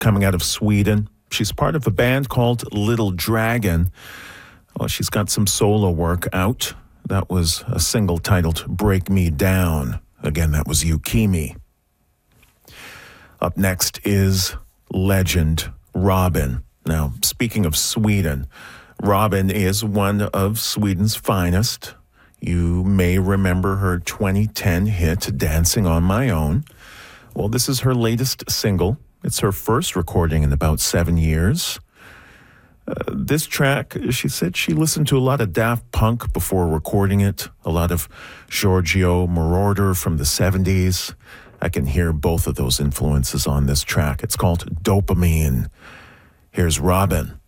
coming out of Sweden. She's part of a band called Little Dragon. Well, she's got some solo work out. That was a single titled Break Me Down. Again, that was Yukimi. Up next is legend Robyn. Now, speaking of Sweden, Robyn is one of Sweden's finest. You may remember her 2010 hit, Dancing on My Own. Well, this is her latest single. It's her first recording in about 7 years. This track, she said she listened to a lot of Daft Punk before recording it, a lot of Giorgio Moroder from the 70s. I can hear both of those influences on this track. It's called Dopamine. Here's Robyn.